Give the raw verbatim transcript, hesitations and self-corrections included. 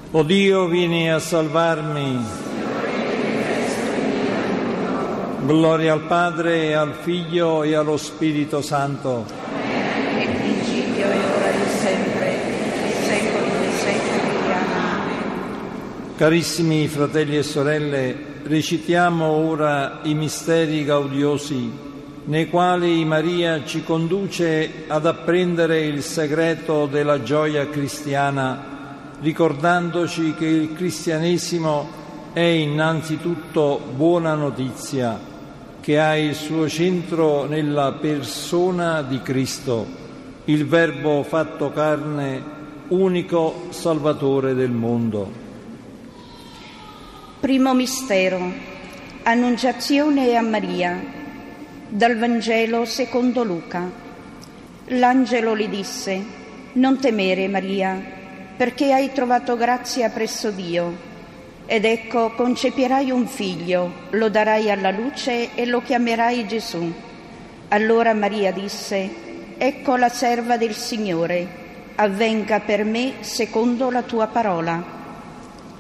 O Dio, vieni a salvarmi. Gloria al Padre, e al Figlio, e allo Spirito Santo. Nel principio e ora e sempre, nei secoli dei secoli. Amen. Carissimi fratelli e sorelle, recitiamo ora i misteri gaudiosi, nei quali Maria ci conduce ad apprendere il segreto della gioia cristiana, ricordandoci che il cristianesimo è innanzitutto buona notizia, che ha il suo centro nella persona di Cristo, il Verbo fatto carne, unico Salvatore del mondo. Primo mistero, Annunciazione a Maria. Dal Vangelo secondo Luca. L'angelo le disse: «Non temere, Maria, perché hai trovato grazia presso Dio. Ed ecco, concepirai un figlio, lo darai alla luce e lo chiamerai Gesù». Allora Maria disse: «Ecco la serva del Signore, avvenga per me secondo la tua parola».